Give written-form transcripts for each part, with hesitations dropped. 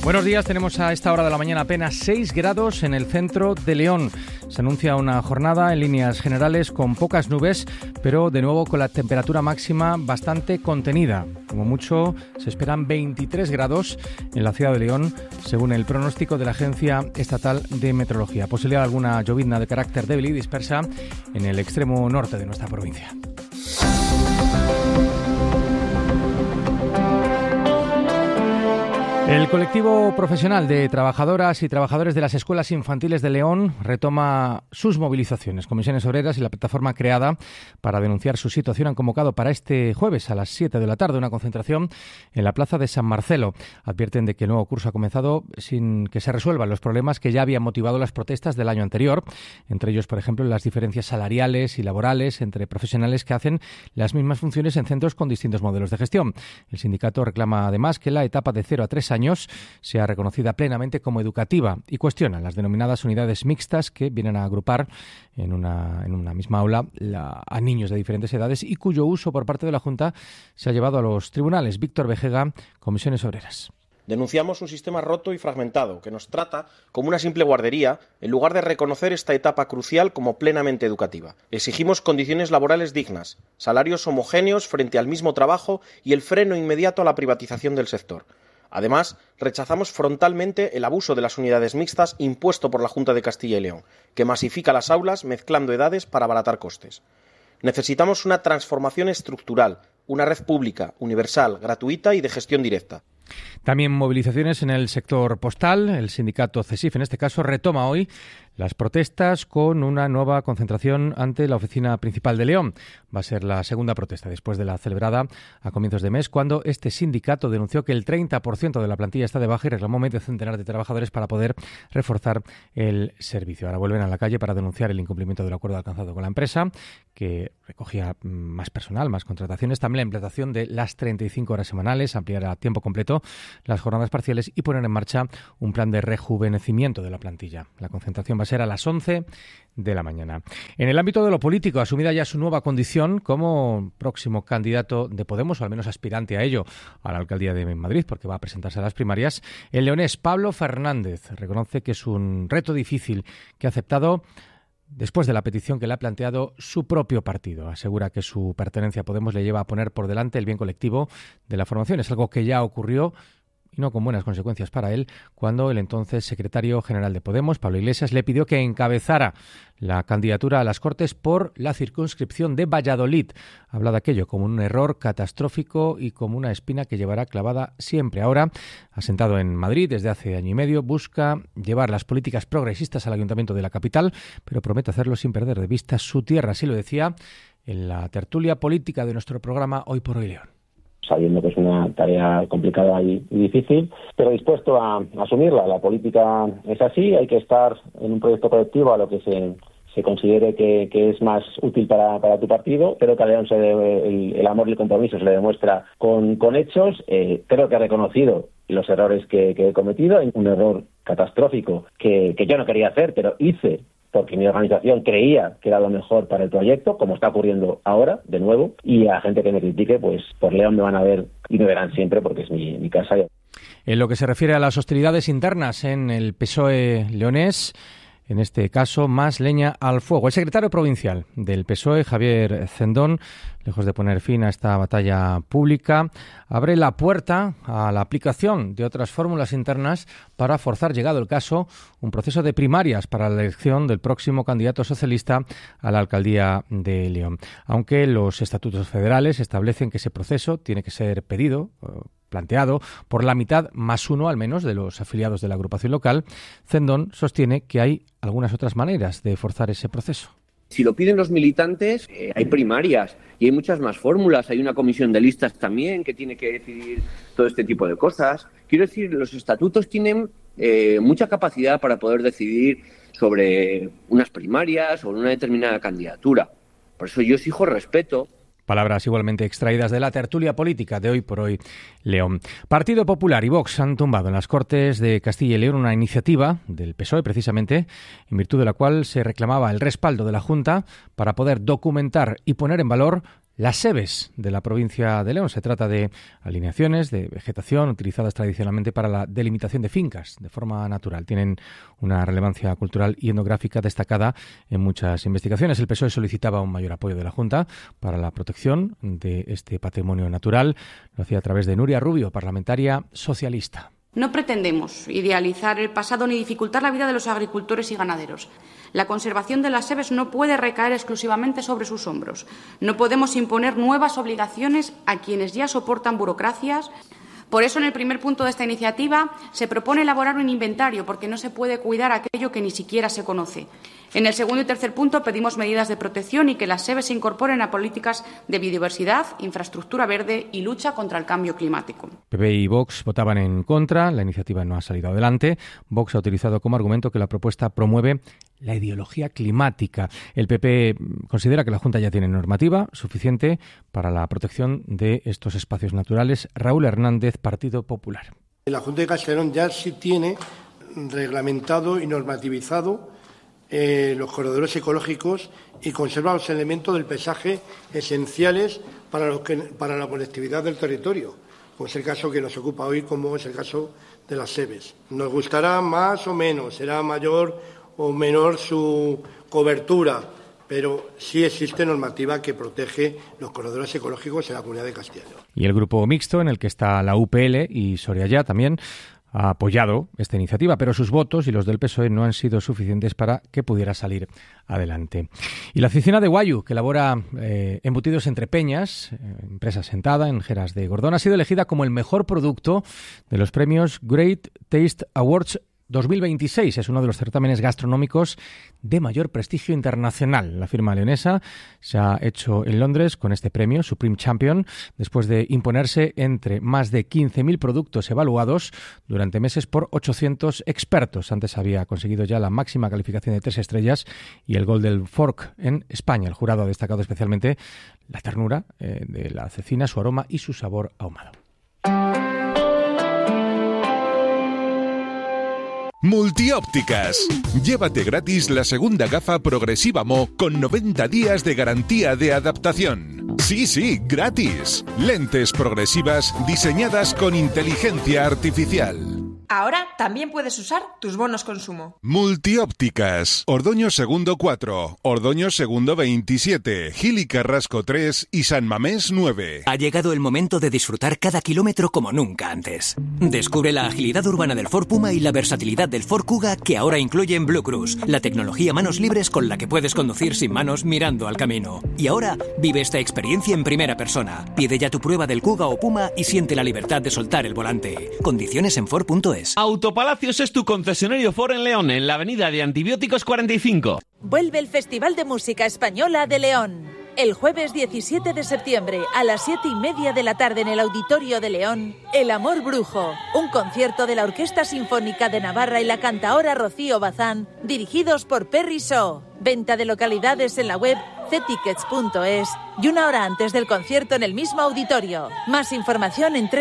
Buenos días, tenemos a esta hora de la mañana apenas 6 grados en el centro de León. Se anuncia una jornada en líneas generales con pocas nubes, pero de nuevo con la temperatura máxima bastante contenida. Como mucho se esperan 23 grados en la ciudad de León, según el pronóstico de la Agencia Estatal de Meteorología. Posibilidad de alguna llovizna de carácter débil y dispersa en el extremo norte de nuestra provincia. El colectivo profesional de trabajadoras y trabajadores de las escuelas infantiles de León retoma sus movilizaciones. Comisiones Obreras y la plataforma creada para denunciar su situación han convocado para este jueves a las 7 de la tarde una concentración en la plaza de San Marcelo. Advierten de que el nuevo curso ha comenzado sin que se resuelvan los problemas que ya habían motivado las protestas del año anterior, entre ellos, por ejemplo, las diferencias salariales y laborales entre profesionales que hacen las mismas funciones en centros con distintos modelos de gestión. El sindicato reclama además que la etapa de 0 a 3 años sea reconocida plenamente como educativa y cuestiona las denominadas unidades mixtas que vienen a agrupar en una misma aula a niños de diferentes edades y cuyo uso por parte de la Junta se ha llevado a los tribunales. Víctor Vejega, Comisiones Obreras. Denunciamos un sistema roto y fragmentado que nos trata como una simple guardería en lugar de reconocer esta etapa crucial como plenamente educativa. Exigimos condiciones laborales dignas, salarios homogéneos frente al mismo trabajo y el freno inmediato a la privatización del sector. Además, rechazamos frontalmente el abuso de las unidades mixtas impuesto por la Junta de Castilla y León, que masifica las aulas mezclando edades para abaratar costes. Necesitamos una transformación estructural, una red pública, universal, gratuita y de gestión directa. También movilizaciones en el sector postal. El sindicato CESIF, en este caso, retoma hoy las protestas con una nueva concentración ante la oficina principal de León. Va a ser la segunda protesta después de la celebrada a comienzos de mes, cuando este sindicato denunció que el 30% de la plantilla está de baja y reclamó medio centenar de trabajadores para poder reforzar el servicio. Ahora vuelven a la calle para denunciar el incumplimiento del acuerdo alcanzado con la empresa, que recogía más personal, más contrataciones, también la implantación de las 35 horas semanales, ampliar a tiempo completo las jornadas parciales y poner en marcha un plan de rejuvenecimiento de la plantilla. La concentración va a ser a las 11 de la mañana. En el ámbito de lo político, asumida ya su nueva condición como próximo candidato de Podemos, o al menos aspirante a ello, a la alcaldía de Madrid, porque va a presentarse a las primarias, el leonés Pablo Fernández reconoce que es un reto difícil que ha aceptado después de la petición que le ha planteado su propio partido. Asegura que su pertenencia a Podemos le lleva a poner por delante el bien colectivo de la formación. Es algo que ya ocurrió, y no con buenas consecuencias para él, cuando el entonces secretario general de Podemos, Pablo Iglesias, le pidió que encabezara la candidatura a las Cortes por la circunscripción de Valladolid. Habla de aquello como un error catastrófico y como una espina que llevará clavada siempre. Ahora, asentado en Madrid desde hace año y medio, busca llevar las políticas progresistas al ayuntamiento de la capital, pero promete hacerlo sin perder de vista su tierra. Así lo decía en la tertulia política de nuestro programa Hoy por Hoy León. Sabiendo que es una tarea complicada y difícil, pero dispuesto a asumirla. La política es así, hay que estar en un proyecto colectivo a lo que se considere que es más útil para tu partido. Creo que a León el amor y el compromiso se le demuestra con hechos. Creo que ha reconocido los errores que he cometido, un error catastrófico que yo no quería hacer, pero hice porque mi organización creía que era lo mejor para el proyecto, como está ocurriendo ahora, de nuevo, y a gente que me critique, pues por León me van a ver y me verán siempre porque es mi casa. En lo que se refiere a las hostilidades internas en el PSOE leonés, en este caso, más leña al fuego. El secretario provincial del PSOE, Javier Cendón, lejos de poner fin a esta batalla pública, abre la puerta a la aplicación de otras fórmulas internas para forzar, llegado el caso, un proceso de primarias para la elección del próximo candidato socialista a la alcaldía de León. Aunque los estatutos federales establecen que ese proceso tiene que ser planteado por la mitad más uno, al menos, de los afiliados de la agrupación local, Cendón sostiene que hay algunas otras maneras de forzar ese proceso. Si lo piden los militantes, hay primarias y hay muchas más fórmulas. Hay una comisión de listas también que tiene que decidir todo este tipo de cosas. Quiero decir, los estatutos tienen mucha capacidad para poder decidir sobre unas primarias o una determinada candidatura. Por eso yo exijo respeto. Palabras igualmente extraídas de la tertulia política de Hoy por Hoy León. Partido Popular y Vox han tumbado en las Cortes de Castilla y León una iniciativa del PSOE, precisamente, en virtud de la cual se reclamaba el respaldo de la Junta para poder documentar y poner en valor las SEBES de la provincia de León. Se trata de alineaciones de vegetación utilizadas tradicionalmente para la delimitación de fincas de forma natural. Tienen una relevancia cultural y etnográfica destacada en muchas investigaciones. El PSOE solicitaba un mayor apoyo de la Junta para la protección de este patrimonio natural. Lo hacía a través de Nuria Rubio, parlamentaria socialista. No pretendemos idealizar el pasado ni dificultar la vida de los agricultores y ganaderos. La conservación de las SEBES no puede recaer exclusivamente sobre sus hombros. No podemos imponer nuevas obligaciones a quienes ya soportan burocracias. Por eso, en el primer punto de esta iniciativa, se propone elaborar un inventario, porque no se puede cuidar aquello que ni siquiera se conoce. En el segundo y tercer punto pedimos medidas de protección y que las SEBES se incorporen a políticas de biodiversidad, infraestructura verde y lucha contra el cambio climático. PP y Vox votaban en contra. La iniciativa no ha salido adelante. Vox ha utilizado como argumento que la propuesta promueve la ideología climática. El PP considera que la Junta ya tiene normativa suficiente para la protección de estos espacios naturales. Raúl Hernández, Partido Popular. La Junta de Castellón ya sí tiene reglamentado y normativizado los corredores ecológicos y conserva los elementos del paisaje esenciales para la conectividad del territorio, como es el caso que nos ocupa hoy, como es el caso de las SEBES. Nos gustará más o menos, será mayor o menor su cobertura, pero sí existe normativa que protege los corredores ecológicos en la Comunidad de Castilla y León. Y el grupo mixto, en el que está la UPL y Soria Ya también, ha apoyado esta iniciativa, pero sus votos y los del PSOE no han sido suficientes para que pudiera salir adelante. Y la oficina de Guayu, que elabora embutidos entre peñas, empresa sentada en Jeras de Gordón, ha sido elegida como el mejor producto de los premios Great Taste Awards 2026. Es uno de los certámenes gastronómicos de mayor prestigio internacional. La firma leonesa se ha hecho en Londres con este premio, Supreme Champion, después de imponerse entre más de 15.000 productos evaluados durante meses por 800 expertos. Antes había conseguido ya la máxima calificación de 3 estrellas y el Golden Fork en España. El jurado ha destacado especialmente la ternura de la cecina, su aroma y su sabor ahumado. Multiópticas. Llévate gratis la segunda gafa Progresiva Mo con 90 días de garantía de adaptación. Sí, gratis. Lentes progresivas diseñadas con inteligencia artificial. Ahora también puedes usar tus bonos consumo. Multiópticas. Ordoño Segundo 4, Ordoño Segundo 27, Gil y Carrasco 3 y San Mamés 9. Ha llegado el momento de disfrutar cada kilómetro como nunca antes. Descubre la agilidad urbana del Ford Puma y la versatilidad del Ford Kuga, que ahora incluyen Blue Cruise, la tecnología manos libres con la que puedes conducir sin manos mirando al camino. Y ahora vive esta experiencia en primera persona. Pide ya tu prueba del Kuga o Puma y siente la libertad de soltar el volante. Condiciones en Ford.es. Autopalacios es tu concesionario Ford en León, en la avenida de Antibióticos 45. Vuelve el Festival de Música Española de León. El jueves 17 de septiembre a las 7:30 de la tarde en el Auditorio de León, El Amor Brujo, un concierto de la Orquesta Sinfónica de Navarra y la cantaora Rocío Bazán, dirigidos por Perry Shaw. Venta de localidades en la web ctickets.es y una hora antes del concierto en el mismo auditorio. Más información en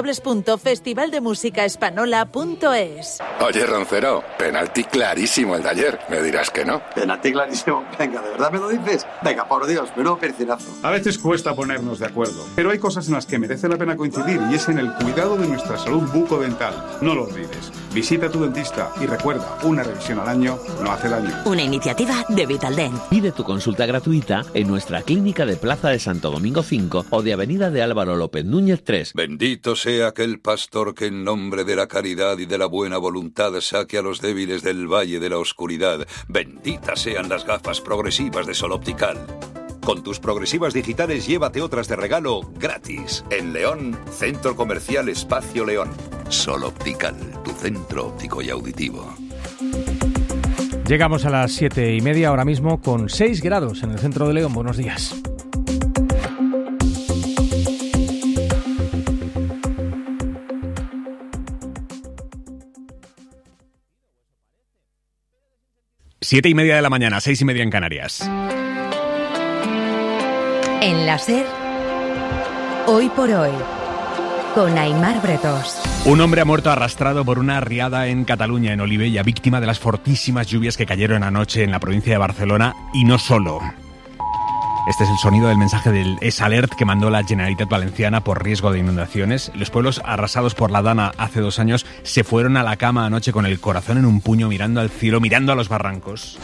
www.festivaldemusicaespanola.es. Oye, Roncero, penalti clarísimo el de ayer. Me dirás que no. Penalti clarísimo. Venga, ¿de verdad me lo dices? Venga, por Dios, menudo percinazo. A veces cuesta ponernos de acuerdo, pero hay cosas en las que merece la pena coincidir y es en el cuidado de nuestra salud bucodental. No lo olvides. Visita a tu dentista y recuerda, una revisión al año no hace daño. Una iniciativa de Vitaldent. Pide tu consulta gratuita en nuestra clínica de Plaza de Santo Domingo 5 o de Avenida de Álvaro López Núñez 3. Bendito sea aquel pastor que en nombre de la caridad y de la buena voluntad saque a los débiles del valle de la oscuridad. Benditas sean las gafas progresivas de Sol Optical. Con tus progresivas digitales llévate otras de regalo gratis. En León, Centro Comercial Espacio León. Sol Optical, tu centro óptico y auditivo. Llegamos a las 7:30 ahora mismo con 6 grados en el centro de León. Buenos días. Siete y media de la mañana, 6:30 en Canarias. En la SER, Hoy por Hoy, con Aimar Bretos. Un hombre ha muerto arrastrado por una riada en Cataluña, en Olivella, víctima de las fortísimas lluvias que cayeron anoche en la provincia de Barcelona, y no solo. Este es el sonido del mensaje del S-Alert que mandó la Generalitat Valenciana por riesgo de inundaciones. Los pueblos arrasados por la Dana hace 2 años se fueron a la cama anoche con el corazón en un puño, mirando al cielo, mirando a los barrancos.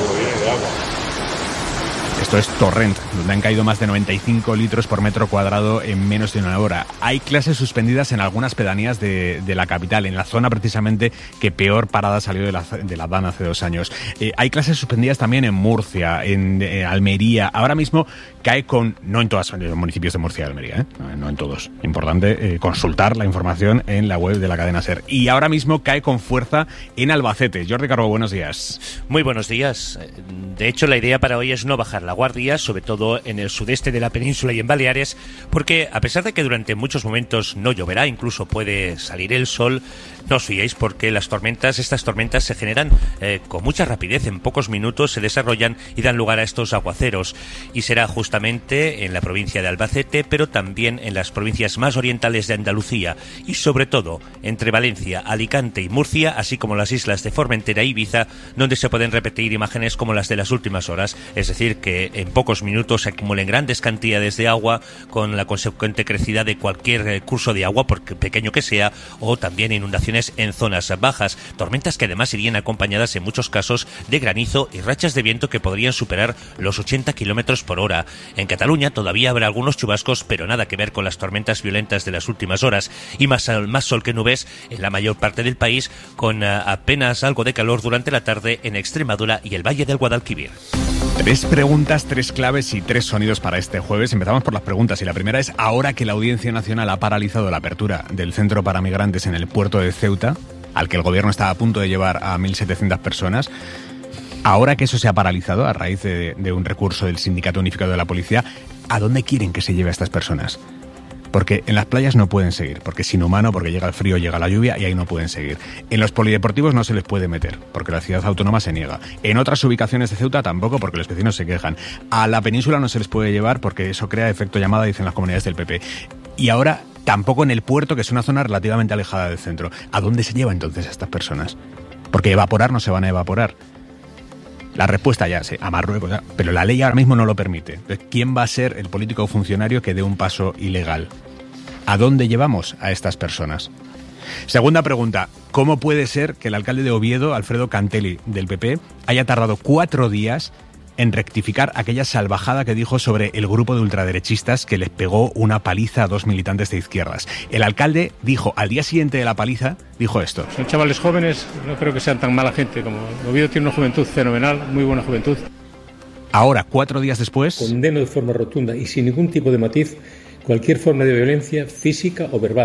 Esto es Torrent, donde han caído más de 95 litros por metro cuadrado en menos de 1 hora. Hay clases suspendidas en algunas pedanías de la capital, en la zona precisamente que peor parada salió de la Dana hace 2 años. Hay clases suspendidas también en Murcia, en Almería. Ahora mismo cae no en todos los municipios de Murcia y Almería, no en todos. Importante consultar la información en la web de la cadena SER. Y ahora mismo cae con fuerza en Albacete. Jordi Carbó, buenos días. Muy buenos días. De hecho, la idea para hoy es no bajar la guardia, sobre todo en el sudeste de la península y en Baleares, porque a pesar de que durante muchos momentos no lloverá, incluso puede salir el sol, no os fiéis porque estas tormentas se generan con mucha rapidez, en pocos minutos se desarrollan y dan lugar a estos aguaceros. Y será justamente en la provincia de Albacete, pero también en las provincias más orientales de Andalucía y sobre todo entre Valencia, Alicante y Murcia, así como las islas de Formentera e Ibiza, donde se pueden repetir imágenes como las de las últimas horas, es decir, que en pocos minutos se acumulen grandes cantidades de agua con la consecuente crecida de cualquier curso de agua, por pequeño que sea, o también inundaciones en zonas bajas. Tormentas que además irían acompañadas en muchos casos de granizo y rachas de viento que podrían superar los 80 kilómetros por hora. En Cataluña todavía habrá algunos chubascos, pero nada que ver con las tormentas violentas de las últimas horas, y más sol que nubes en la mayor parte del país, con apenas algo de calor durante la tarde en Extremadura y el Valle del Guadalquivir. 3 preguntas, 3 claves y 3 sonidos para este jueves. Empezamos por las preguntas y la primera es: ahora que la Audiencia Nacional ha paralizado la apertura del centro para migrantes en el puerto de Ceuta, al que el gobierno está a punto de llevar a 1.700 personas, ahora que eso se ha paralizado a raíz de un recurso del Sindicato Unificado de la Policía, ¿a dónde quieren que se lleve a estas personas? Porque en las playas no pueden seguir, porque es inhumano, porque llega el frío, llega la lluvia y ahí no pueden seguir. En los polideportivos no se les puede meter, porque la ciudad autónoma se niega. En otras ubicaciones de Ceuta tampoco, porque los vecinos se quejan. A la península no se les puede llevar porque eso crea efecto llamada, dicen las comunidades del PP. Y ahora tampoco en el puerto, que es una zona relativamente alejada del centro. ¿A dónde se lleva entonces a estas personas? Porque evaporar no se van a evaporar. La respuesta ya sé, a Marruecos, pero la ley ahora mismo no lo permite. Entonces, ¿quién va a ser el político o funcionario que dé un paso ilegal? ¿A dónde llevamos a estas personas? Segunda pregunta: ¿cómo puede ser que el alcalde de Oviedo, Alfredo Cantelli, del PP, haya tardado 4 días en rectificar aquella salvajada que dijo sobre el grupo de ultraderechistas que les pegó una paliza a 2 militantes de izquierdas? El alcalde dijo, al día siguiente de la paliza, dijo esto: son chavales jóvenes, no creo que sean tan mala gente. Como Oviedo tiene una juventud fenomenal, muy buena juventud. Ahora, 4 días después, condeno de forma rotunda y sin ningún tipo de matiz cualquier forma de violencia física o verbal.